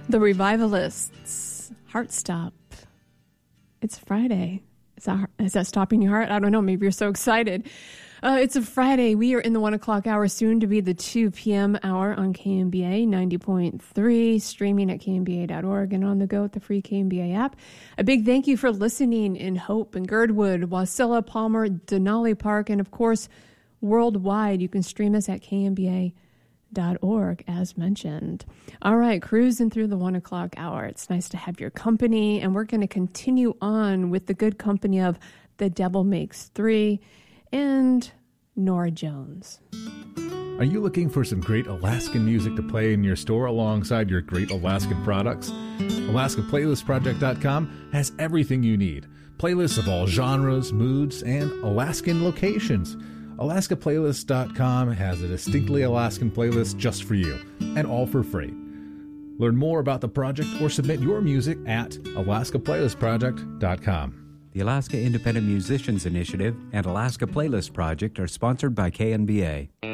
The Revivalists, Heartstop. It's Friday. Is that stopping your heart? I don't know. Maybe you're so excited. It's a Friday. We are in the 1 o'clock hour, soon to be the 2 p.m. hour on KMBA 90.3, streaming at KMBA.org and on the go with the free KMBA app. A big thank you for listening in Hope and Girdwood, Wasilla, Palmer, Denali Park, and of course, worldwide. You can stream us at KMBA.org, as mentioned. All right, cruising through the 1 o'clock hour. It's nice to have your company, and we're going to continue on with the good company of The Devil Makes Three and Nora Jones. Are you looking for some great Alaskan music to play in your store alongside your great Alaskan products? AlaskaPlaylistProject.com has everything you need. Playlists of all genres, moods, and Alaskan locations. AlaskaPlaylist.com has a distinctly Alaskan playlist just for you, and all for free. Learn more about the project or submit your music at AlaskaPlaylistProject.com. The Alaska Independent Musicians Initiative and Alaska Playlist Project are sponsored by KNBA.